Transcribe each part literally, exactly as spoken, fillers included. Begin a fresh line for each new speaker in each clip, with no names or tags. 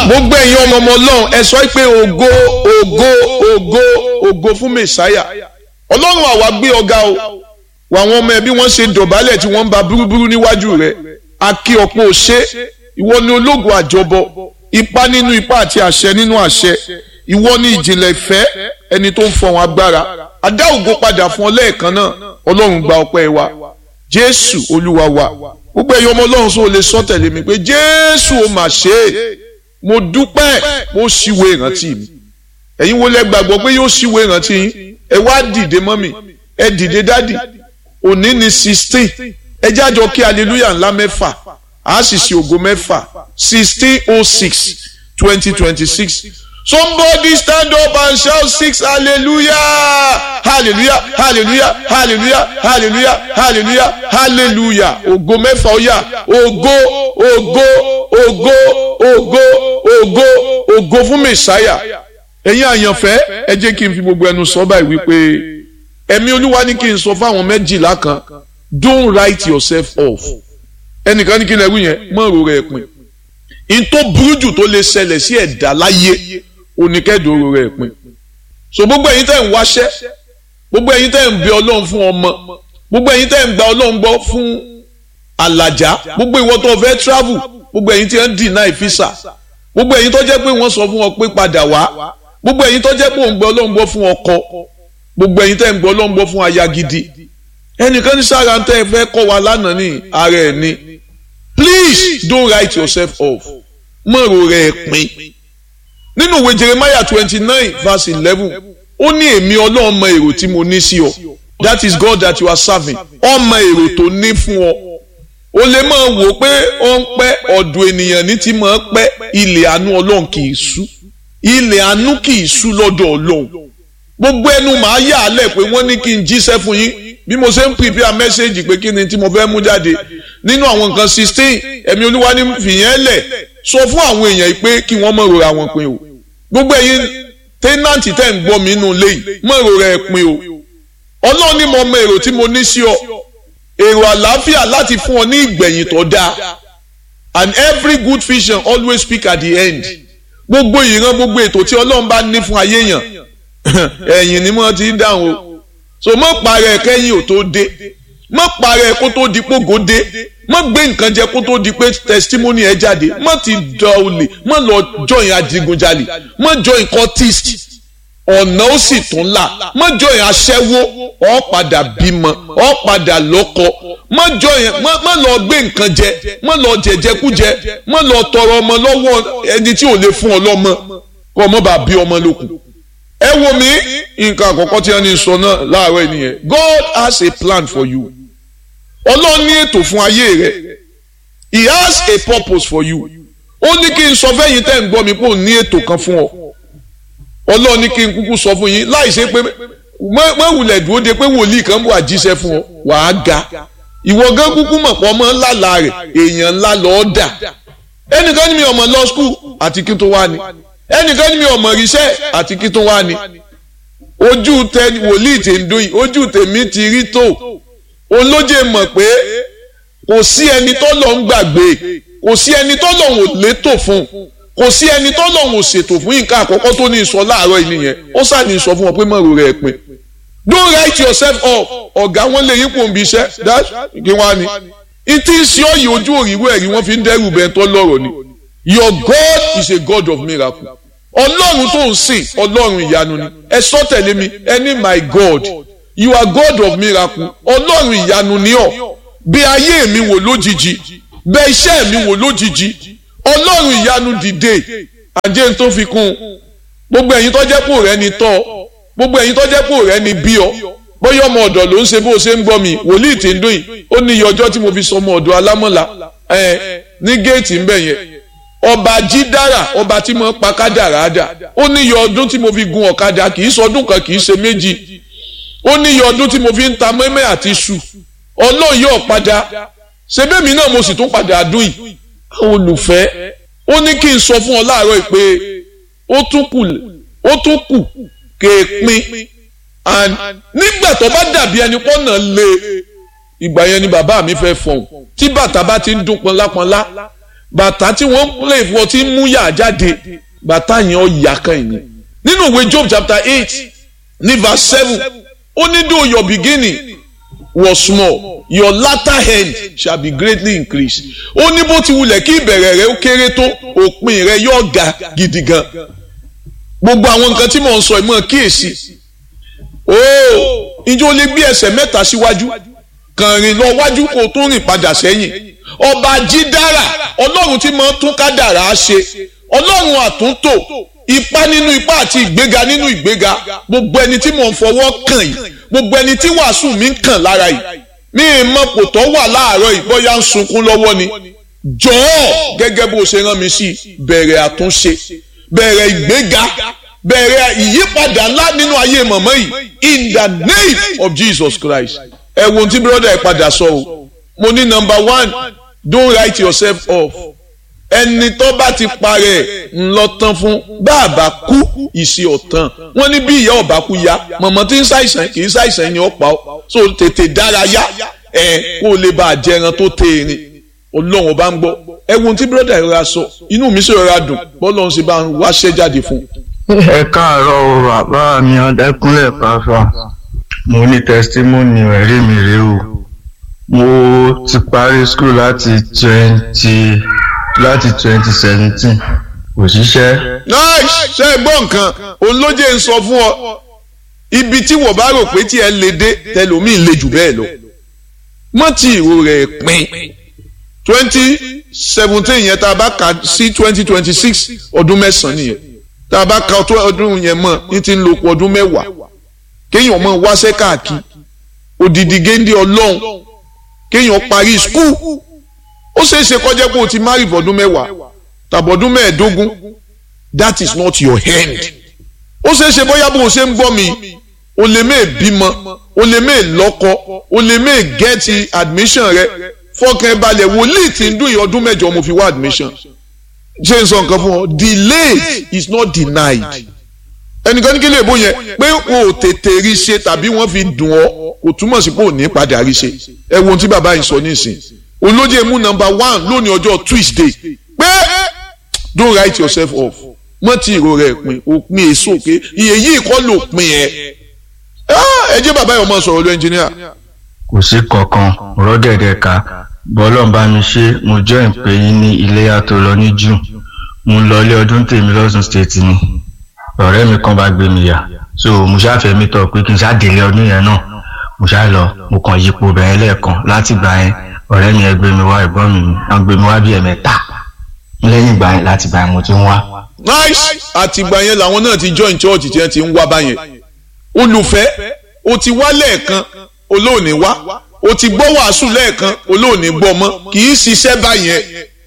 gbogbo ẹ̀yin ọmọ ọmọ ọlọ́run ẹ sọ pé ògo ògo ògo ògo fún mẹ̀sáyà. ọlọ́run àwa gbé ọ̀gá o wà àwọn ọmọ ẹ bí wọ́n ṣe dọ̀bálẹ̀ tí wọ́n ń ba búrúburú níwájú rẹ̀ akí ọ̀pọ̀ òṣè ìwọ ni ológun àjọbọ ipá nínú ipá àti àṣẹ nínú àṣẹ ìwọ ni ìjìnlẹ̀ ìfẹ́ ẹni tó ń fọwọn agbára adá ògo padà fún ọ lẹ́ẹ̀kan náà ọlọ́run gba ọpẹ́ wa jésù olúwa wa gbogbo ẹ̀yin ọmọ ọlọ́run sọ lè sọ tẹ̀lé mi pé jésù ó mà ṣe é mo dúpẹ́ mo ṣíwèé ìrántí mi ẹ̀yin wo lẹ gbàgbọ́ pé yóò ṣíwèé ìrántí yín ẹ wá dìde mọ́mì ẹ dìde dádì òní ni sixteen ẹ jájọ kí hallelujah ńlá mẹ́fà a sì ṣe ògo mẹ́fà sixteen oh six twenty twenty six somebody stand up and shout six hallelujah hallelujah hallelujah hallelujah hallelujah hallelujah hallelujah ògo mẹ́fà ó yá ògo ògo ògo ògo ògo ògo fún mẹ̀sáyà. ẹ̀yin àyànfẹ́ ẹ jẹ́ kí n fi gbogbo ẹnu sọ báyìí wípé ẹ̀mí olúwa ní kí n sọ fáwọn méjìlá kan don't write yourself off. ẹnìkan ní kí n lè wí yẹn mọ́ òrò rẹ̀ pin in tó burú jù tó lè ṣẹlẹ̀ sí ẹ̀dá láyé oníkẹ́dùn òrò rẹ̀ pin. so gbogbo ẹ̀yin tẹ́ ń wáṣẹ́ gbogbo ẹ̀yin tẹ́ ń bẹ ọlọ́run fún ọmọ gbogbo ẹ̀yin tẹ́ ń gba ọlọ́run gbọ́ fún àlàjá gbogbo ìwọ tó fẹ́ travel gbogbo ẹ̀yin tí ń deny visa gbogbo ẹ̀yin tó jẹ́ pé wọ́n sọ fún ọ pé padà wá gbogbo ẹ̀yin tó jẹ́ pé òun gbọ́ ọlọ́run gbọ́ fún ọkọ gbogbo ẹ̀yin tẹ́ ń gbọ́ ọlọ́run gbọ́ fún aya gidi ẹnìkan ní sára tẹ́ ẹ fẹ́ kọ́ wa lánàá ní ara ẹ̀ ni please don't write yourself off mọ̀rọ̀ rẹ̀ pin nínú ìwé Jeremiah twenty nine verse eleven ó ní èmi ọlọ́run mọ èrò tí mo ní sí ọ that is God that you are serving ọmọ èrò tó ní fún ọ o lè máa wò pé ó ń pẹ́ ọ̀dọ̀ ènìyàn ní ti máa pẹ́ ilẹ̀ àánú ọlọ́run kì í sú ilẹ̀ àánú kì í sú lọ́dọ̀ ọlọ́run gbogbo ẹnu màá yà á lẹ̀ pé wọ́n ní kí n jíṣẹ́ fún yín bí mo ṣe ń prepare message pé kí ni tí mo fẹ́ mú jáde nínú àwọn nǹkan sixteen ẹ̀mí olúwa ní fìyẹn lẹ̀ sọ fún àwọn èèyàn pé kí wọ́n mọ̀ rora wọn pin o gbogbo ẹ̀yin tẹ́nàntì tẹ́ ń gbọ́ mi inú ilé yìí mọ̀ rora ẹ̀ pin o ọlọ́run ní mo mọ èrò tí mo ní sí ọ èrò àlàáfíà láti fún ọ ní ìgbẹ̀yìn tó dáa and every good vision always speak at the end gbogbo ìran gbogbo ètò tí ọlọ́run bá ní fún ayé yàn ẹ̀yìn ni wọ́n ti ń dáhùn o so mọ́ parẹ́ kẹ́yìn ò tó dé mọ́ parẹ́ kó tó di pógó dé mọ́ gbé nǹkan jẹ kó tó di pé testimony ẹ jáde mọ́ ti dọ̀ olè mọ́ lọ join adigunjalè mọ́ join cultist ọ̀nà ó sì tún là mọ́ join aṣẹ́wó ó padà bímọ ó padà lọ́kọ mọ́ join mọ́ lọ gbé nǹkan jẹ mọ́ lọ jẹjẹkújẹ mọ́ lọ tọrọ ọmọ lọ́wọ́ ẹni tí ò lè fún ọ lọ́mọ kọ́ ọmọ bá bí ọmọ lókun. ẹ wo mi nǹkan àkọ́kọ́ tí wọ́n ní sọ náà láàárọ̀ ènìyàn God has a plan for you ọlọ́run ní ètò fún ayé rẹ̀ he has a purpose for you ó ní kí n sọ fẹ́yìn tẹ́ ń gbọ́ mi pé ó ní ètò kan fún ọ ọlọ́run ní kí n kúkú sọ fún yín láì ṣe pé mọ́ wulẹ̀ dúró de pé wòlíì kan bọ̀ àjíṣẹ́ fún ọ wàá ga ìwọ gan kúkú mọ̀ pọ̀ mọ́ ńlá rẹ̀ èèyàn ńlá lọ́ọ́ dà ẹnìkan ní mi ọmọ law school àti kí tó wá ni ẹnìkan ní mi ọmọ ríṣẹ́ àti kí tó wá ni ojú tẹ wòlíì tè ń dún yìí ojú tèmi ti rí tó olóje mọ̀ pé kò sí ẹni tó lọ ń gbàgbé kò sí ẹni tó lọ ń létò fún kò sí ẹni tó lọ ń ṣètò fún nǹkan àkọ́kọ́ tó ní ìsọ láàárọ̀ yìí nìyẹn ó sàní sọ fún wọn pé mọ̀rọ̀ rẹ̀ pin don't write yourself off ọ̀gá wọn lè yípo nbí iṣẹ́ kí wọ́n á ní ìtì sí ọ̀yìn ojú òrìwé ẹ̀rí wọ́n fi ń dẹ́rù bẹ́ẹ̀ tó lọ́rọ̀ ni your God is a God of miracle ọlọ́run tó ń sìn ọlọ́run ìyanu ni ẹ sọ tẹ̀lé mi ẹni my God you are God of miracle ọlọ́run ìyanu ni ọ́ bí ayé mi wò lójijì bẹ iṣẹ́ mi wò lójijì ọlọ́run ìyanu dìde àjẹ́ tó fi kún gbogbo ẹ̀yin tó jẹ́ pò rẹ ni tọ́ gbogbo ẹ̀yin tó jẹ́ pò rẹ ni bí ọ bóyá ọmọ ọ̀dọ̀ ló ń ṣe bó ṣe ń gbọ́ mi wòlíì tí ń dún yìí ó ní iye ọjọ́ tí mo fi sọ ọmọ ọ̀dọ̀ alámọ̀lá ẹ̀ ní géètì ń bẹ̀ yẹn ọba jídára ọba tí mo pa kádàrá dà ó ní iye ọdún tí mo fi gun ọ̀kadà kì í sọdún kan kì í ṣe méjì ó ní iye ọdún tí mo fi ń ta mẹ́mẹ́ àti iṣu ọlọ́run yóò padà ṣebémi náà mo sì tún padà dún yìí àwọn olùfẹ́ ó ní kí n sọ fún ọ láàárọ̀ pé ó tún kù ó tún kù kéèpin and nígbà tó bá dàbí ẹni pọ́nà lé ìgbà yẹn ni bàbá mi fẹ́ fọ̀hún tí bàtà bá ti ń dún pọnlápọnlá bàtà tí wọ́n play fún ọ tí ń mú yà jáde bàtà yẹn ó yà kan yìí nínú ìwé Job chapter eight ní verse seven ó ní though your beginning was small your latter end shall be greatly increased. ó ní bó ti wulẹ̀ kí ìbẹ̀rẹ̀ rẹ ó kéré tó òpin rẹ yóò ga gidi gan. gbogbo àwọn nǹkan tí mò ń sọ ìmọ̀ kíyèsí. ooo ìjọ lè gbé ẹsẹ̀ mẹ́ta síwájú kàn rìn lọ wájú kó tó rìn padà sẹ́yìn. ọba jídára ọlọ́run tí máa ń tún kádàrá ṣe ọlọ́run àtúntò ipá nínú ipá àti ìgbéga nínú ìgbéga gbogbo ẹni tí mò ń fọwọ́ kàn yìí gbogbo ẹni tí wàásù mi ń kàn lára yìí mi ì mọ kò tọ́ wà láàárọ̀ yìí bóyá ń sunkún lọ́wọ́ ni jọ̀ọ́ gẹ́gẹ́ bó ṣe rán mi sí bẹ̀rẹ̀ àtúnṣe bẹ̀rẹ̀ ìgbéga bẹ̀rẹ̀ ìyípadà ńlá nínú ayé mọ̀mọ́ yìí in the name of Jesus Christ. ẹ wo ohun tí brother ẹ padà sọ o mo ní number one don't write yourself off ẹni tó bá ti parẹ́ ńlọ tán fún bàbá kú ìṣe ọ̀tàn wọ́n ní bí ìyá ọ̀bá kú ya mọ̀mọ́ tí ń ṣàìsàn kì í ṣàìsàn ni ó pa ọ́ so tètè dárayá ẹ̀ kó o lè bá àjẹran tó tẹ erin ọlọ́run ọba ń gbọ́ ẹ wo ohun tí brọ́dà ìrora sọ inú mi sì rọra dùn bọ́lọ́run ṣe bá ń wáṣẹ́ jáde fún.
ẹ káàárọ̀ o bàbá mi Ọdẹ́kúnlé Epafra mo ní testimony ẹ̀rí mi rèé o mo ti parí school láti twenty láti twenty seventeen kò ṣiṣẹ́.
nice ṣe é gbọ́ nǹkan olóje ń sọ fún ọ ibi tí wọ́n bá rò pé tí ẹ lè dé tẹlòmíì lè jù bẹ́ẹ̀ lọ mọ́ tí ìró rẹ̀ pín twenty seventeen yẹn tá a bá kà sí twenty twenty six ọdún mẹ́sàn-án nìyẹn tá a bá ka ọdún yẹn mọ́ ní ti ń lo ọdún mẹ́wàá kéèyàn mọ́ wáṣẹ́ káàkiri òdìdí géńdé ọlọ́run kéèyàn parí skul ó ṣeé ṣe kọjá pé o ti marry fọdún mẹ́wàá tàbọ̀dún mẹ́ẹ̀ẹ́dógún that is not your hand. ó ṣeé ṣe bóyá bó o ṣe ń gbọ́ mi o lè mẹ́ẹ̀ bímọ o lè mẹ́ẹ̀ lọ́kọ o lè mẹ́ẹ̀ gẹ́ẹ̀tì admission rẹ fọkàn balẹ̀ wòlíì tí ń dún ìyẹn ọdún mẹ́jọ mo fi wá admission ṣé n sọ nǹkan fún ọ delayed is not denied ẹnìkan ní kí lè bó yẹn pé o ò tètè rí ṣe tàbí wọ́n fi dùn ọ́ kò túmọ̀ sí pé ò ní padà rí ṣe ẹ wo ohun tí bàbá yìí sọ nísìn olóje mú number one lónìí ọjọ́ Tuesday pé don't write yourself off mọ́ tí ìró rẹ̀ pin òpin èso pé iye yìí kọ́ ló pin ẹ̀ ẹ jẹ́ bàbá yìí ọmọ sọ̀rọ̀ lọ ẹnjìníà.
kò sí kankan rọ́dẹ̀dẹ̀ ká bọ́lọ́n bá mi ṣe mo join pé yín ní iléyà tó lọ ní June mo lọ ilé ọdún tèmi lọ́sùn state ni ọ̀rẹ́ mi kan bá gbé mi yà so mo ṣáfẹ́ mi tọ̀ pé kí n ṣáàdélé ọdún yẹn náà mo ṣáà lọ mo kàn yípo bẹ̀rẹ̀ lẹ́ẹ̀kan láti gbà yẹn ọ̀rẹ́ mi ẹ gbé mi wá ẹ̀gbọ́n mi wọ́n gbé mi wá bí ẹ̀mẹ́ta lẹ́yìn ìgbà yẹn láti gbà yẹn mo ti ń wá.
nice àtìgbà yẹn làwọn náà ti join church tí wọ́n ti ń wá báyẹn olùfẹ́ o ti wá lẹ́ẹ̀kan olóòní wá o ti gbọ́ wàásù lẹ́ẹ̀kan olóòní gbọ́ mọ́ kì í ṣiṣẹ́ báyẹn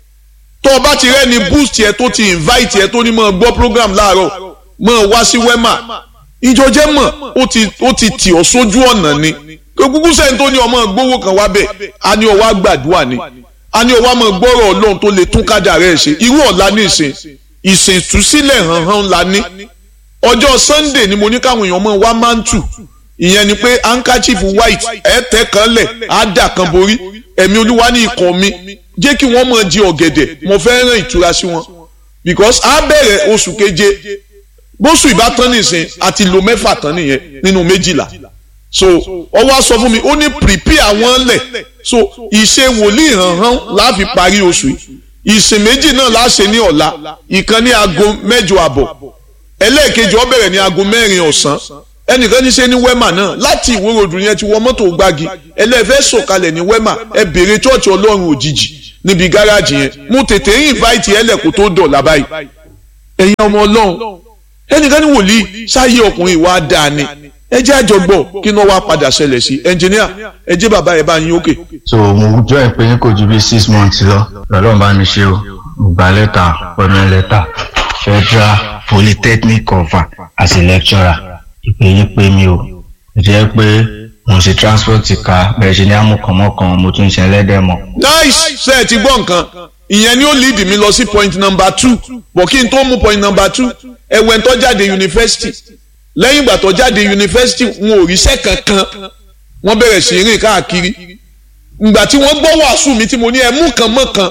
tó o bá ti rẹ́ni boost yẹ tó ti invite yẹ tó ní mọ́ gbọ́ program láàárọ̀ mọ́ wá sí wema ìjọjẹ́ mọ̀ ó ti tì ọ́ sójú ọ̀nà ni gbogbo sẹ́ni tó ní ọmọ gbówó kan wá bẹ̀ a ní ọwọ́ àgbàdua ni a ní ọwọ́ àmọ́ gbọ́rọ̀ ọlọ́run tó lè tún kádà rẹ̀ ṣe irú ọ̀la ní ìsìn ìsìn ìtúsílẹ̀ hàn hàn la ní ọjọ́ Sunday ni mo ní káwọn èèyàn mọ̀ wá mantu ìyẹn ni pé handkerchief white ẹ̀ tẹ́ kan lẹ̀ á dà kan borí ẹ̀mí olúwa ní ikọ̀ mi jẹ́ kí wọ́n mọ̀ jí ọ̀gẹ̀dẹ̀ mo fẹ́ rán ìtura sí wọn because á bẹ̀rẹ̀ oṣù keje bóṣù ìbátan nìsín àti lo mẹ́fà tán nìyẹn nínú méjìlá so ọwọ́ á sọ fún mi ó ní prepare àwọn lẹ̀ so ìṣe wòlíì hàn-hàn láàfi parí oṣù yìí ìsìn méjì náà láṣẹ ní ọ̀la ìkan ní aago mẹ́jọ àbọ̀ ẹlẹ́ẹ̀kejì ó bẹ̀rẹ̀ ní aago mẹ́rin ọ̀sán ẹnìkan ní ṣe ní wema náà láti ìwó ròdù yẹn ti wọ mọ́tò gbági ẹlẹ́fẹ́ sọ̀kalẹ̀ ní wema ẹ bèrè chọ́ọ̀chì ọlọ́run òjijì níbi gáràjì yẹn mo tètè ń invite ẹlẹ́kùn tó dọ̀la báyìí ẹ̀yin ọmọ ọlọ́run ẹnìkan ní wòlíì sáyé ọkùnrin ìwà dáa ni ẹ jẹ́ àjọgbọ́ kí náà wá padà ṣẹlẹ̀ sí ẹnjìníà ẹ jẹ́ bàbá ẹ̀ bá yín òkè.
so mo join pé kò ju bí six months lọ lọ́lọ́run bá mi ṣe o mo gba lẹ́tà appointment letter Federal Polytechnic cover as a lecturer ìpè yín pé mi ò jẹ́ pé mo ń ṣe transport ka bẹ̀rẹ̀ ṣe ní amúkànmọ́kàn mo tún ṣe ẹlẹ́dẹ̀ mọ́.
nice ṣe ẹ ti gbọ́ nǹkan ìyẹn ni ó lead mi lọ sí point number two bọ̀ kí n tó mú point number two ẹ̀wẹ̀ tó jáde yunifásitì lẹ́yìn ìgbà tó jáde yunifásitì wọn ò ríṣẹ́ kankan wọ́n bẹ̀rẹ̀ sí rìn káàkiri ìgbà tí wọ́n gbọ́ wàásù mi tí mo ní ẹ mú kan mọ́ kan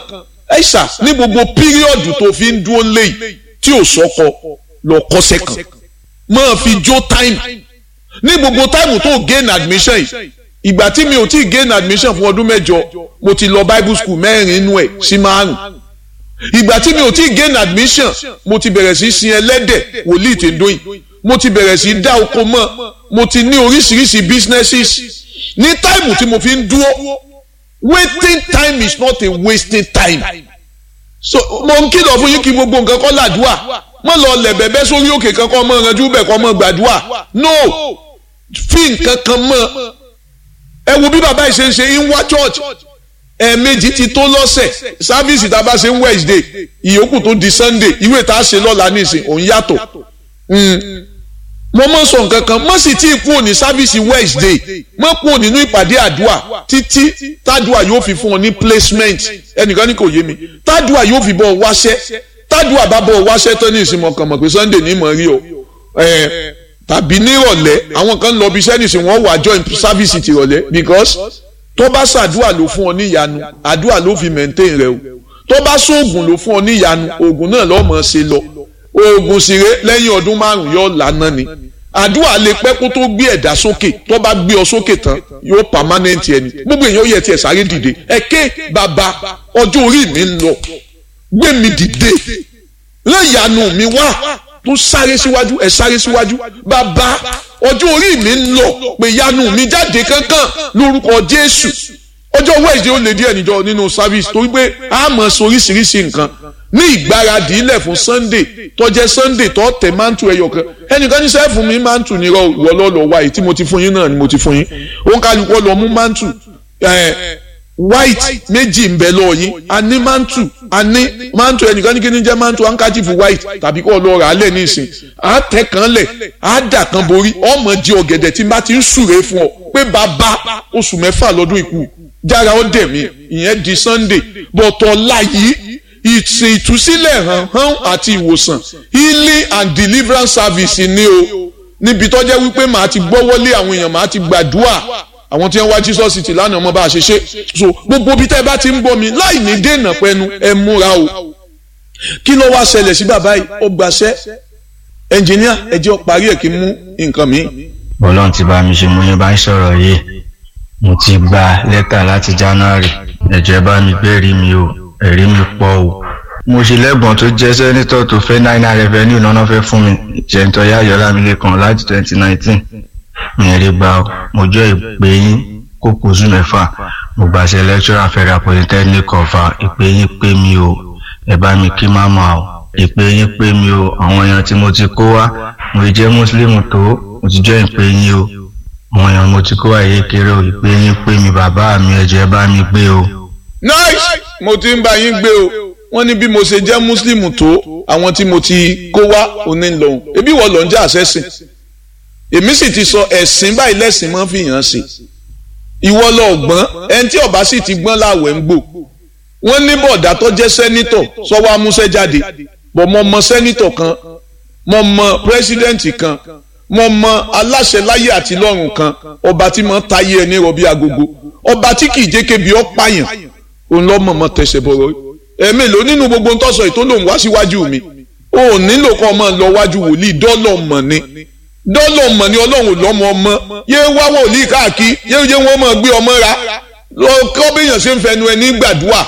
ẹ̀ṣà ní gbogbo píríọ̀dù tó fi ń dúró léyìí tí ò sọ́kọ lọ kọ́sẹ̀ kan máa fi jó táìmù ní gbogbo táìmù tó gain admission yìí ìgbà tí mi ò tí gain admission fún ọdún mẹ́jọ mo ti lọ bible school mẹ́rin inú ẹ̀ sí márùn ìgbà tí mi ò tí gain admission mo ti bẹ̀rẹ̀ sí sin ẹlẹ́dẹ̀ wòlíì tí ń dóyìn mo ti bẹ̀rẹ̀ sí dá oko mọ́ mo ti ní oríṣiríṣi businesses ní táìmù tí mo fi ń dúró waiting time is not a wasting time so mo ń kìlọ̀ fún yín kí gbogbo nǹkan kọ́ làdúà mọ́ lọ lẹ̀bẹ̀ bẹ́ sórí òkè kankan mọ́ ìrànjú bẹ̀ kọ́ mọ́ gbàdúà no fi nǹkan kan mọ́ ẹ wo bí bàbá yìí ṣe ń ṣe ń wá church ẹ̀ẹ̀mejì ti tó lọ́sẹ̀ sáfíìsì tá a bá ṣe ń Wednesday ìyókù tó di Sunday ìwé tá a ṣe lọ́la nísìn òun yàtọ̀ mo mọ̀ sọ nǹkan kan mọ̀ sì tí ì kúrò ní sáfíìsì Wednesday mọ̀ kúrò nínú ìpàdé àdúà títí tádùà yóò fi fún ọ ní placement ẹnìkan ní kò yé mi tádùà yóò fi bọ̀ wáṣẹ́ tádùà bá bọ̀ wáṣẹ́ tán ní ìsìn mọ̀kàn mọ̀ pé Sunday ní mọ̀ rí o tàbí nírọ̀lẹ́ àwọn kan lọ bí iṣẹ́ nìsín wọ́n wà join sáfíìsì tìrọ̀lẹ́ because tó bá ṣàdúà ló fún ọ ní ìyanu àdúà ló fi maintain rẹ o tó bá sóògùn ló fún ọ ní ìyanu oògùn náà lọ́ọ́ mọ̀ ṣe lọ oògùn sire lẹ́yìn ọdún márùn yóò lànà ni àdúrà lè pẹ́ kó tó gbé ẹ̀dá sókè tó bá gbé ọ sókè tán yóò permanent ẹni gbogbo èèyàn yẹ tiẹ̀ sáré dìde ẹ̀kẹ́ bàbá ọjọ́ orí mi ń lọ gbé mi dìde lẹ́yàánu mi wá tó sáré síwájú ẹ̀ sáré síwájú bàbá ọjọ́ orí mi ń lọ pé yanu mi jáde kankan lórúkọ Jésù ọjọ́ Wednesday ó lè díẹ̀ níjọ nínú service torí pé a mọ̀ sóríṣiríṣi nǹkan ní ìgbáradì ilẹ̀ fún Sunday tó jẹ́ Sunday tó tẹ̀ mántù ẹyọ kan ẹnìkan ní sẹ́ẹ̀fù mi mántù ní ìwọ lọ́lọ́ wáyé tí mo ti fún yín náà ni mo ti fún yín òun kálukọ́ lọ mú mántù white méjì ń bẹ lọ yín a ní mántù a ní mántù ẹnìkan ní kí ni jẹ́ mántù handkerchief white tàbí kọ́ lọ rà á lẹ̀ nísìn á tẹ̀ kan lẹ̀ á dà kan borí ọmọ di ọ̀gẹ̀dẹ̀ tí n bá ti ń súre fún ọ pé bàbá oṣù mẹ́fà lọ́dún ikú jára ó dẹ̀ mí ìyẹn di Sunday bọ̀tọ̀ láyìí ìsìn ìtúsílẹ̀ hàn hàn àti ìwòsàn healing and deliverance service ni o níbi tó jẹ́ wípé màá ti gbọ́wọ́lé àwọn èèyàn màá ti gbàdúrà àwọn tí wọ́n wá Jesus City lánàá ọmọ bá a ṣe ṣe so gbogbo bí tẹ́ bá ti ń bọ̀ mi láì ní dènà pẹ́nu ẹ múra o kí ló wá ṣẹlẹ̀ sí bàbá yìí ó gbàṣẹ́ ẹnjìníà ẹ jẹ́ ó parí ẹ̀ kí n mú nǹkan mi.
Ọlọ́run ti bá mi ṣe mo yẹn bá ń sọ̀rọ̀ yìí mo ti gba lẹ́tà láti January ẹ̀jẹ̀ bá mi bẹ́ẹ̀rí mi o ẹ̀rí mi pọ̀ o mo ṣe lẹ́gbọ̀n tó jẹ́ sẹ́nitọ̀ tó fẹ́ náírà revenue náà fẹ́ fún mi jẹ́ntọ́ yáyọ̀ lámìlẹ́kan láti twenty nineteen mi rí gbà ó mo jọ ìpè yín kókó oṣù mẹ́fà mo gbàṣẹ lecturer Federal Polytechnic ọ̀fà ìpè yín pé mi o ẹ bá mi kí máma o ìpè yín pé mi o àwọn èèyàn tí mo ti kó wá mo jẹ́ Muslim tó mo ti jọ ìpè yín o àwọn èèyàn mo ti kó wá yé kéré o ìpè yín pé mi bàbá mi ẹ̀jẹ̀ bá mi gbé o.
nice mo ti ń bá yín gbé o wọ́n ní bí mo ṣe jẹ́ Muslim tó àwọn tí mo ti kó wá òní lòun ebi wọ́n lọ ń jẹ́ àṣẹ́sìn èmi sì ti sọ ẹ̀sìn báyìí lẹ́sìn máa ń fi hàn sí ìwọ lọ gbọ́n ẹni tí ọba sì ti gbọ́n láwẹ̀ ń gbò wọ́n ní bọ̀dá tó jẹ́ sẹ́nítọ̀ sọ́wọ́ amúṣẹ́ jáde bọ̀ mo mọ sẹ́nítọ̀ kan mo mọ pírẹ́sídẹ́ǹtì kan mo mọ aláṣẹ láyé àti lọ́run kan ọba tí mo ń tayé ẹni rọ̀bí agogo ọba tí kì í jẹ́ kébi ọ́ pààyàn òun lọ́ mọ̀ mọ́ tẹ̀sẹ̀ bọ̀rọ̀ ẹ̀mí ló nínú gbogbo ń tọ́sọ̀ ètò lòun wá síwájú mi ò nílò kan máa lọ wájú wòlíì dọ́lọ̀ mọ̀ ni dọ́lọ̀ mọ̀ ni ọlọ́run lọ́mọ ọmọ yé wá wòlíì káàkiri yé yé wọ́n máa gbé ọmọ ra lọ kọ́ béèyàn ṣe ń fẹnu ẹni gbàdúrà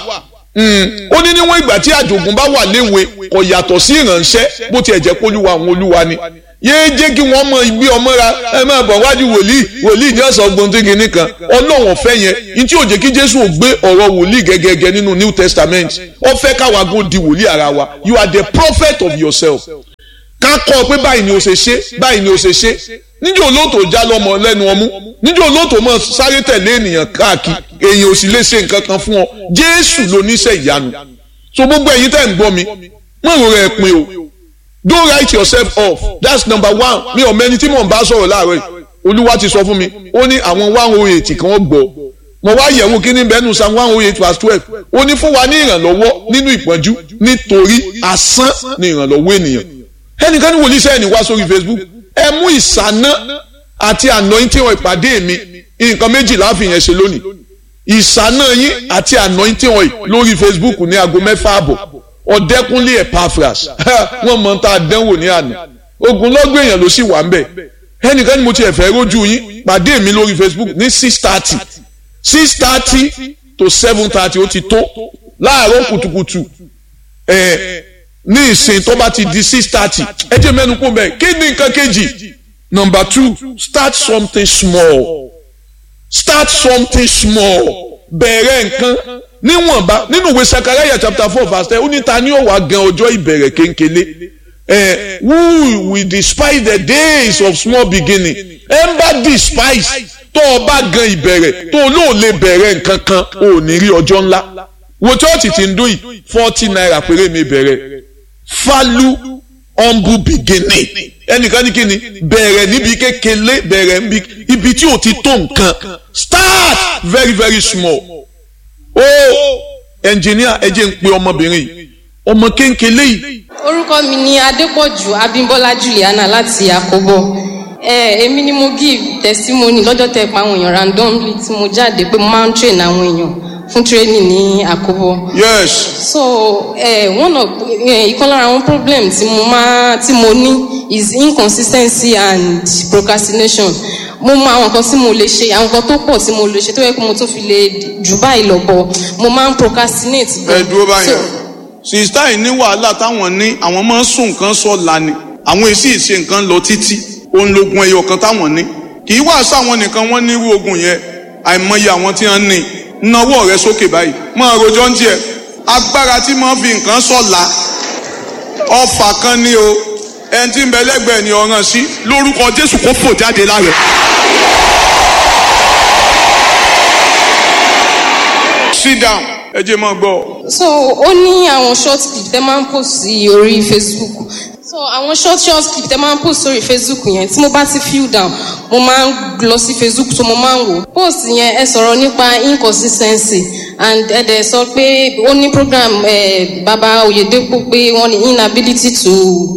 ó ní níwọ̀n ìgbà tí àjògùn bá wà léwe kò yàtọ̀ sí ìránṣẹ́ bó tiẹ̀ jẹ́ kólúwa àwọn olúwa ni yéé jẹ́ kí wọ́n mọ ibi ọmọ ra ẹ máa bọ̀ wájú wòlíì wòlíì ní ọ̀sán gbọ̀ntìgì nìkan ọlọ́run ọ̀fẹ́ yẹn ní tí ò jẹ́ kí jésù ò gbé ọ̀rọ̀ wòlíì gẹ́gẹ́gẹ́ nínú new testament ó fẹ́ káwa gún di wòlíì ara wa you are the prophet of yourself ká kọ́ ọ pé báyìí ni o ṣe ṣe báyìí ni o ṣe ṣe níjẹ́ olóòtú já lọ́mọ lẹ́nu ọmú níjẹ́ olóòtú mọ̀ sáré tẹ̀lé ènìyàn káàkiri èèyàn ò sì lè ṣe nǹkan kan fún ọ jésù ló níṣẹ́ ìyanu so gbogbo ẹ̀yin tẹ́ ń gbọ́ mi mọ̀ ìrora ẹ̀ pin o don't write yourself off that's number one mi ò mẹ́ni tí mò ń bá sọ̀rọ̀ láàárọ̀ yìí olúwa ti sọ fún mi ó ní àwọn one oh eight kan gbọ́ mo wá yẹ̀wò kíní bẹ́ẹ̀nù psalm one oh eight verse twelve ó ní fún wa ní ìrànlọ́wọ́ nínú ìpọ́njú nítorí asán ní ìrànlọ́wọ́ ènìyàn ẹnìkan ní wòlíì sẹ́yìn wá sórí Facebook ẹ mú ìsáná àti anointing wọn ìpàdé mi nǹkan méjì láàfin yẹn ṣe lónìí ìsáná yín àti anointing oil lórí Facebook ní aago mẹ́fà àbọ̀ Ọ̀dẹ́kúnlé Epaphras wọ́n mọ̀ tá a dánwò ní àná ogunlọ́gbọ̀n èèyàn ló sì wà ń bẹ̀ ẹnìkan ni mo ti ẹ̀fẹ́ rójú yín pàdé mi lórí Facebook ní six thirty six thirty to seven thirty ó ti tó láàárọ̀ kùtùkùtù ẹ̀ ní ìsìn tó bá ti di six thirty ẹ jẹ́ mẹ́nu kó bẹ́ẹ̀ kí ni nǹkan kejì number two start something small start something small bẹ̀rẹ̀ nǹkan níwọ̀nba nínú ìwé Sakaraya chapter four verse ten ó ní ta ni ó wá gan ọjọ́ ìbẹ̀rẹ̀ kéńkélé ẹ̀ who will despise the days of small beginning ẹ̀ ń bá despise tó o bá gan ìbẹ̀rẹ̀ tó o lóò lè bẹ̀rẹ̀ nǹkan kan ò ní rí ọjọ́ ńlá wo chọ́ọ̀tì tí ń dún yìí forty naira péré mi bẹ̀rẹ̀ falu humble beginning ẹnìkan ní kíni bẹ̀rẹ̀ níbi kékeré bẹ̀rẹ̀ níbi ibi tí o ti tó nǹkan start very very small o engineer ẹ jẹ́ ń pe ọmọbìnrin yìí ọmọ kéńkélé yìí.
orúkọ mi ni Adépọ̀jù Abímbọ́lá Juliana láti Àkóbọ̀ ẹ èmi ni mo give testimony lọ́jọ́ tẹ́ pa àwọn èèyàn randomly tí mo jáde pé mo máa ń train àwọn èèyàn fún training ní Àkóbọ̀.
yes.
so uh, one of ìkan lára àwọn problem tí mo máa tí mo ní is inconsistency and procrastination. mo mọ àwọn nǹkan tí mo lè ṣe àwọn nǹkan tó pọ̀ tí mo lè ṣe tó yẹ kó mo tún fi lè jù báyìí lọ bọ̀ mo máa ń procrastinate.
ẹ dúró báyìí sista yìí ní wàhálà táwọn ní àwọn máa ń sún nǹkan sọ̀la ni àwọn èsì ìṣe nǹkan lọ títí òun lógun ẹyọ kan táwọn ní kì í wá sáwọn nìkan wọ́n ní irú ogun yẹn àìmọye àwọn tí wọ́n ní náwó rẹ sókè báyìí máa rojọ́ ń tiẹ̀ agbára tí máa fi nǹkan sọ̀la ọfà kan ní o ẹni tí ń bẹ lẹ́gbẹ̀ẹ́ ni ọ̀ràn sí lórúkọ Jésù kó fò jáde lára. Sit down ẹ jẹ́ máa gbọ́.
so ó ní àwọn short clip tẹ́ máa ń post sí orí Facebook so àwọn short short clip tẹ́ máa ń post sórí Facebook yẹn tí mo bá ti feel down mo máa ń lọ sí Facebook tó mo máa ń wò post yẹn ẹ sọ̀rọ̀ nípa inconsistency and ẹ dẹ̀ sọ pé ó ní program ẹ baba Oyedepo pé wọ́n ní inability to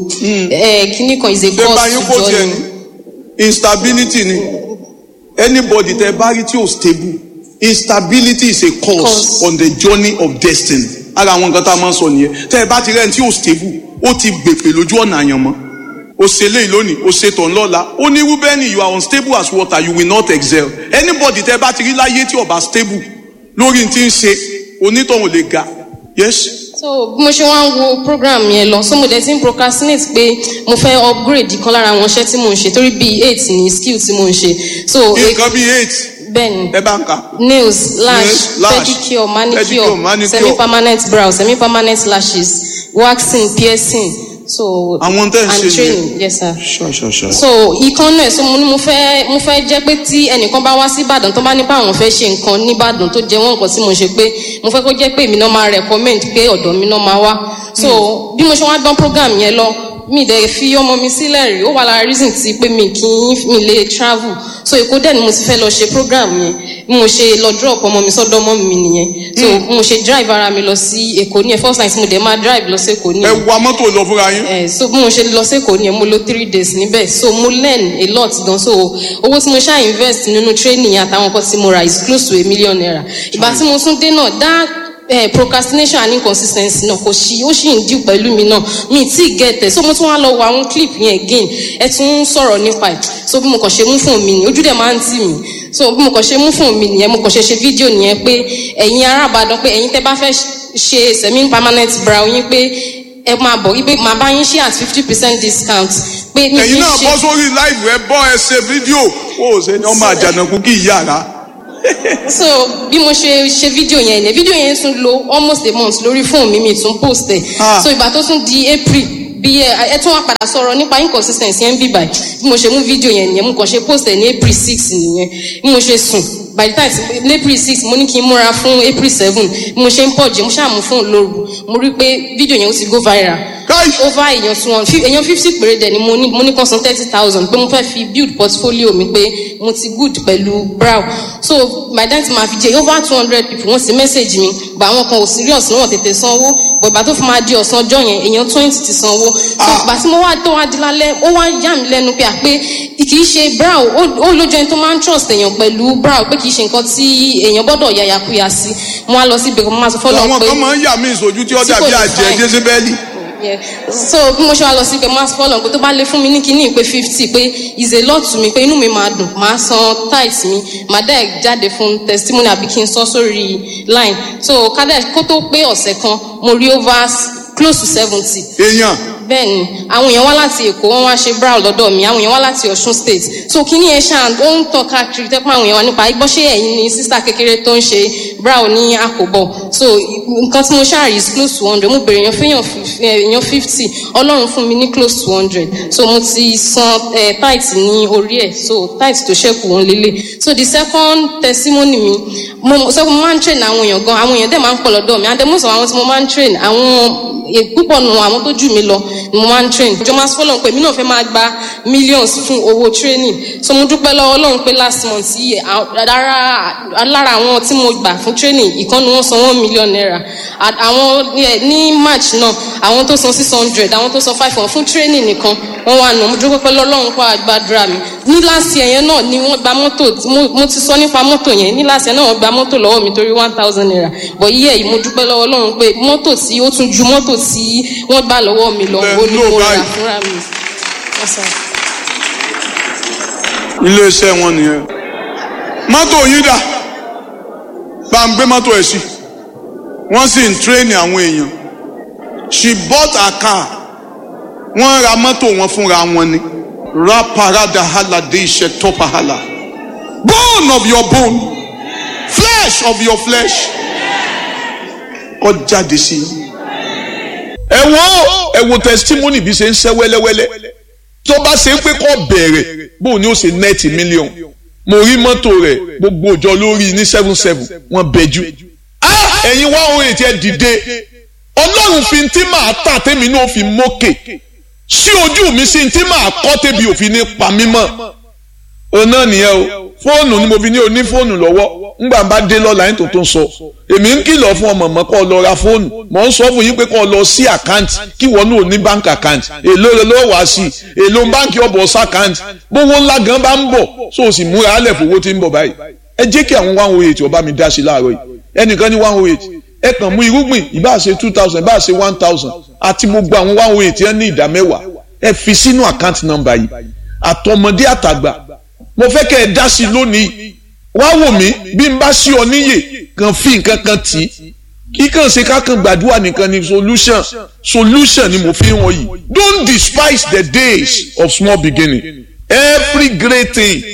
ẹ kíní kan is a cause to journey.
instability ni anybody tẹ́ bá rí tí ò stable instability is a cause, cause on the journey of destiny. ara àwọn nǹkan tá a máa ń sọ nìyẹn tẹ́ ẹ bá ti rẹ́ni tí ò stable ó ti gbèpè lójú ọ̀nà àyànmọ́ o ṣe léyìí lónìí o ṣe tàn lọ́la ó ní Rúbẹ́nì you are unstable as water you will not excel anybody tẹ́ ẹ bá ti rí láyé tí ó bá stable lórí ti ń ṣe onítọ̀hún lè ga yes.
so bí mo ṣe wá ń wo program yẹn lọ so mo dẹ̀ ti ń procrastinate pé mo fẹ́ upgrade kan lára àwọn iṣẹ́ tí mo ń ṣe torí bíi eight ní skill tí mo ń ṣe. so
nǹkan bíi eight.
bẹ́ẹ̀ni
ẹ bá ń kà.
nails lash pedicure manicure, manicure semi permanent brow semi permanent lashes waxing piercing so
àwọn tẹ́ ń ṣe
and training yes sir.
sure sure sure.
so ìkan náà so mo ní mo fẹ́ mo fẹ́ jẹ́ pé tí ẹnìkan bá wá sí Ìbàdàn tó bá nípa àwọn fẹ́ ṣe nǹkan ní Ìbàdàn tó jẹ́ wọ́n nǹkan tí mo ṣe pé mo fẹ́ kó jẹ́ pé èmi náà máa recommend pé ọ̀dọ̀ mi náà máa wá so mm. bí mo ṣe wá gbọ́n program yẹn lọ mi dẹ̀ fi ọmọ mi sílẹ̀ rí ó wà lára reason tí pé mi kì í mi lè travel so Èkó dẹ̀ ni mo ti fẹ́ lọ ṣe program yẹn bí mo ṣe lọ drop ọmọ mi sọ́dọ̀ ọmọ mi nìyẹn so bí mo ṣe drive ara mi lọ sí Èkó nìyẹn first time tí mo dẹ̀ máa drive lọ sí Èkó nìyẹn.
ẹ wa mọ́tò lọ fúnra yín.
ẹ so bí mo ṣe lọ sí Èkó nìyẹn mo lò three days níbẹ̀ so mo learn a lot gan so owó tí mo ṣáà invest nínú training àtàwọn nǹkan tí mo ra is close to a million naira ìgbà tí mo tún dé náà dá Eh, procrastination and inconsistency náà kò sí ó sì ń dín pẹ̀lú mi náà mi tí get ẹ̀ so mo tún wá lọ wo àwọn clip yẹn again ẹ tún ń sọ̀rọ̀ nípa ẹ̀ so bí mo kàn ṣe mú fún mi ní ojú dẹ̀ máa ń tì mí so bí mo kàn ṣe mú fún mi nìyẹn mo kàn ṣe ṣe fídíò nìyẹn pé ẹ̀yin ará Ìbàdàn pé ẹ̀yin tẹ́ bá fẹ́ ṣe semi permanent brow yín pé ẹ máa bọ̀ wípé màá bá yín ṣe at fifty percent discount pé mi kì í ṣe.
ẹ̀yin náà bọ́ sórí live ẹ bọ́ ẹ ṣe fídíò ó ṣe ní ọmọ àjànàkú kí ìyá rà.
so bí mo ṣe ṣe fídíò yẹn ní fídíò yẹn tún lò almost a month lórí fóònù mi mi tún post ẹ so ìgbà tó tún di April bí ẹ ẹ tún wá padà sọ̀rọ̀ nípa inconsistency yẹn bí báyìí bí mo ṣe mú fídíò yẹn nìyẹn mo kàn ṣe post ẹ ní April six nìyẹn bí mo ṣe sùn by the time April six mo ní kí n múra fún April seven bí mo ṣe ń pọ̀ jẹ́ mo ṣáà mú fóònù lóru mo rí pé fídíò yẹn ó ti go viral over èèyàn tí wọn èèyàn fifty péré dẹ̀ ni mo ní mo ní kan san thirty thousand pé mo fẹ́ fi build portfolio mi pé mo ti good pẹ̀lú brow so by that time ma fi jẹ́ over two hundred people wọ́n sì message mi but àwọn kan ò serious náà tètè sanwó bọ̀ ìgbà tó fi máa di ọ̀sán ọjọ́ yẹn èèyàn twenty ti sanwó so ìgbà tí mo wá tó wá di lálẹ́ ó wá yà mí lẹ́nu pé àpé kì í ṣe brow ó lójú ẹni tó máa ń trust èèyàn pẹ̀lú brow pé kì í ṣe nǹkan tí èèyàn gbọ́dọ̀ yàyàkuyà sí mo wá lọ sí ibẹ̀ mo máa sọ fọ́lọ́ pé
àwọn kan máa ń yà mí ìsojú tí ó dàbí àjẹ́ jésébẹ́lì.
Yeah. So bí mo ṣe wá lọ sí pé mass follow pé tó bá lè fún mi ní kíní pé fifty pé is a lot to me pé inú mi máa dùn máa san tithe mi máa dẹ̀ jáde fún testimony àbí kí n sọ sórí line so kádẹ kó tó pé ọ̀sẹ̀ kan mo rí over close to seventy.
èèyàn.
bẹ́ẹ̀ni àwọn èèyàn wá láti èkó wọ́n wá ṣe brow lọ́dọ̀ mi àwọn èèyàn wá láti ọ̀ṣun state so kíní ẹ̀ ṣáà ó ń tọ́ káàkiri tẹ́pọ̀ àwọn èèyàn wá nípa ìgbọ́ṣẹ́ ẹ̀yìn ni sísá kékeré tó ń ṣe brow ní àkóbọ̀ so nǹkan tí mo ṣáà rí is close to one hundred mo bèrè èèyàn fẹ́yàn èèyàn fifty ọlọ́run fún mi ní close to one hundred so mo ti san eh, tithe ní orí ẹ̀ so tithe tó ṣẹ́kù wọn lélẹ̀ so the second testimony mi mo sọ pé mo máa ń train àwọn èèyàn gan àwọn èèyàn dẹ̀ máa ń pọ̀ lọ́dọ̀ mi and then most of àwọn tí mo máa ń train àwọn púpọ̀ nù àwọn tó jù mí lọ ni mo máa ń train ìjọ máa fọlọ́n pé mi náà fẹ́ máa gba millions fún owó training so mo dúpẹ́ lọ́wọ́ ọlọ́run pé last month yìí lára àwọn tí mo gbà fún training ìkànnì wọn san one million naira àwọn ní march náà àwọn tó san six hundred àwọn tó san five hundred fún training nìkan wọn wà nù mo dúpẹ́ pé lọ́lọ́run pa àgbàdúrà mi ní last year yẹn náà ni wọ́n gba mọ́tò mo ti sọ nípa mọ́tò yẹn ní last year náà wọ́n gba mọ́tò lọ́wọ́ mi torí one thousand naira but yíyẹ yìí mo dúpẹ́ lọ́wọ́ ọlọ́run pé mọ́tò tí ó tún ju mọ́tò tí wọ́n gbà lọ́wọ́ mi lọ ó ní mo rà fúnra mi.
iléeṣẹ́ wọn nìyẹn mọ́tò yín dà bá ń gbé mọ́tò ẹ̀ sí wọ́n sì ń tírẹ́nì àwọn èèyàn she bought a car wọ́n ra mọ́tò wọn fúnra wọn ni raparada halade iṣẹ́ tọ́pa hala bone of your bone flesh of your flesh kọ́ jáde sí i.
ẹ wo ẹ wo testimony bí ṣe ń ṣe wẹ́lẹ́wẹ́lẹ́ tó bá ṣe pé kó bẹ̀rẹ̀ bóun ni ó ṣe nẹ́ẹ̀tì mílíọ̀n mo rí mọ́tò rẹ̀ gbogbo òjò lórí ní seven seven wọ́n bẹ̀jú ẹ̀yin wá òun ètí ẹ̀ dìde ọlọ́run fi ti máa tà tèmi náà fi mókè sí ojú mi sí ti máa kọ́ tèbi òfin ní pa mímọ́ òun náà nìyẹn o fóònù ni mo fi ní oní fóònù lọ́wọ́ ńgbà bá dé lọ́la yín tó tó ń sọ èmi ń kìlọ̀ fún ọmọ mọ́ kọ́ lọ ra fóònù mọ̀ ń sọ fún yín pé kọ́ lọ sí àkáǹtì kí wọ́n náà ní báńkì àkáǹtì èlò rẹ̀ ló wá sí èlò báńkì ọ̀bọ̀ sàkáǹtì gbówó ńlá gan bá ń bọ̀ so sì múra alẹ̀ fowó tí ń bọ̀ báyìí ẹ jẹ́ kí àwọn one oh eight ọba mi dá sí láàárọ̀ yìí ẹnìkan ní one oh eight ẹ kàn mú irúgbìn ìbá ṣe two thousand ìbá ṣe one thousand àti gbogbo àwọn one oh eight yẹn ní ìdá mẹ́wàá ẹ fi sínú àkáǹtì nọ́mbà yìí àtọmọdé àtàgbà mo fẹ́ kẹ́ ẹ dá sí lónìí wá wò mí bí n bá sí ọ níyè kan fi nǹkan kan tì í kí kàn ṣe ká kan gbàdúrà nìkan ni solution solution ni mo fi hàn yìí don't despise the days of small beginning every great thing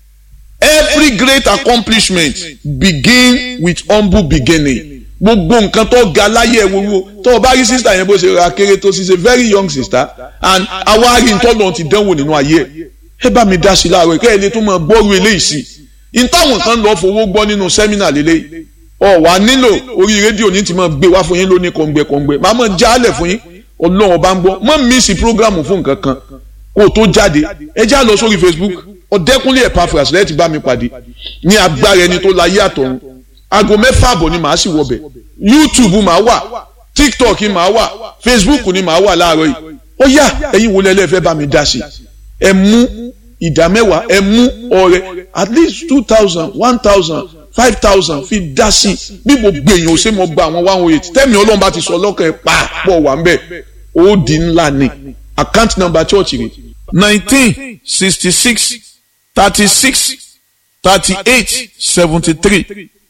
every great accomplishment begin with humble beginning gbogbo nǹkan tó ga láyé ẹ wọ́wọ́ tó o bá rí sister yẹn bó ṣe ra kéré tó ṣe ṣe very young sister and àwa rí ntọ́nà ti dánwò nínú ayé ẹ ẹ bá mi dá sí láàárọ̀ kẹ́ ẹ lè tún máa gbọ́rú eléyìí sí i n táwọn kan lọ́ọ́ fowó gbọ́ nínú sẹ́mínà lélẹ́yìí ọ̀ wá nílò orí rédíò ní ti máa gbé wá fún yín lóní kọ̀ǹgbẹ̀kọ̀ǹgbẹ̀ máa máa jálẹ̀ fún yín ọlọ́run bá ń gbọ́ mọ́ mísì prógrámù fún nǹkan kan kó o tó jáde ẹ já lọ sórí Facebook ọ̀dẹ́kúnlé Epaphras lẹ́yìn tí bá mi pàdé ní agbára ẹni tó láyé àtọ̀run aago mẹ́fà àbọ̀ ni màá sì wọbẹ̀ YouTube màá wà TikTok màá wà Facebook ni màá wà láàárọ̀ yìí ó yá ẹ̀yin wo lẹ́lẹ́ fẹ́ bá mi dá sí ẹ mú ìdá mẹ́wàá ẹ mú ọrẹ at least two thousand one thousand five thousand fi dá sí bí mo gbèyàn ó ṣe mo gba àwọn one oh eight tẹ́mi ọlọ́run bá ti sọ lọ́kàn ẹ̀ pa pọ̀ wà ń bẹ̀ ó di ńlá ni account number church rẹ̀ nineteen sixty six thirty six thirty eight seventy three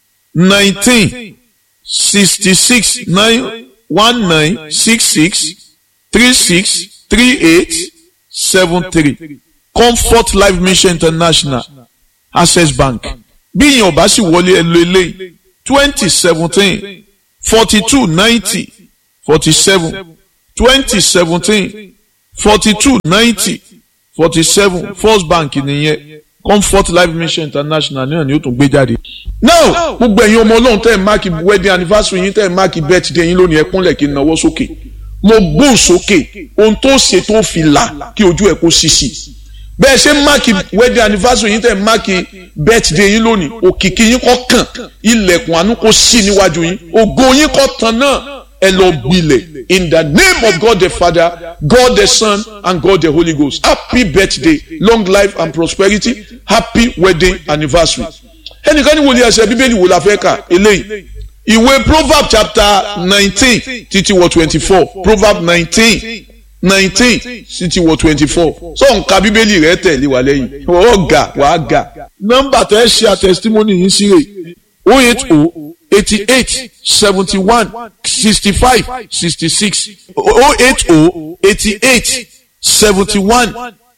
nineteen sixty six nine one nine six six three six three eight seven three Comfort Life Mission International Access Bank bí ìyẹn ọba sì wọlé ẹlò eléyìí twenty seventeen forty two ninety forty seven twenty seventeen forty two ninety forty seven First Bank nìyẹn Comfort Life Mission International náà ni ó tún gbé jáde. now gbogbo ẹ̀yin ọmọ ọlọ́run tẹ́ ẹ̀ máàkì wedding anniversary yín tẹ́ ẹ̀ máàkì birthday yín lónìí ẹ kúnlẹ̀ kí n náwó sókè mo gbóhùn sókè ohun tó ṣe tó fi là kí ojú ẹ̀ kó ṣíṣì bẹ́ẹ̀ ṣe máàkì wedding anniversary yín tẹ́ máàkì birthday yín lónìí òkìkí yín kó kàn ilẹ̀kùn àánú kó ṣí níwájú yín ògo yín kó tàn náà ẹ lọ gbilẹ̀ in the name of God the Father, God the Son and God the Holy Ghost. Happy birthday, long life and prosperity, happy wedding anniversary. ẹnìkan ní wòlíì ẹsẹ̀ bíbélì wò la fẹ́ kà eléyìí ìwé Proverbs chapter nineteen títí wọ twenty-four, Proverbs nineteen nineteen títí wọ twenty-four. so nǹka bíbélì rẹ tẹ̀lé wa lẹ́yìn ọ̀gá wàá gà. nọ́mbà tẹ́ ẹ ṣe àtẹ̀sítímọ́nì yìí sí rè oh eight oh eighty-eight seventy-one sixty-five sixty-six oh eight oh eighty-eight seventy-one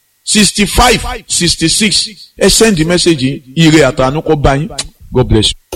sixty-five sixty-six ẹ send the message yìí ire àtànú kó bá yín. God bless you.